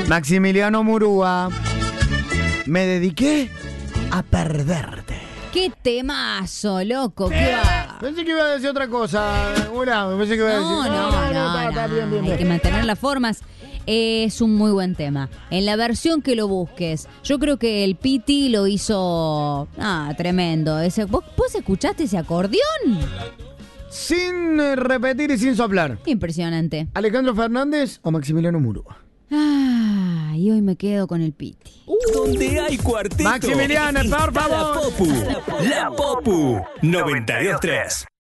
Maximiliano Murúa. Me dediqué a perderte. ¡Qué temazo, loco! ¿Qué va? Pensé que iba a decir otra cosa. Pensé que iba a decir. No. Bien. Hay que mantener las formas. Es un muy buen tema. En la versión que lo busques. Yo creo que el Piti lo hizo... tremendo. ¿Vos escuchaste ese acordeón? Sin repetir y sin soplar. Impresionante. ¿Alejandro Fernández o Maximiliano Murúa? Y hoy me quedo con el Piti. Donde hay cuarteto. Maximiliano, por favor. La Popu 92.3.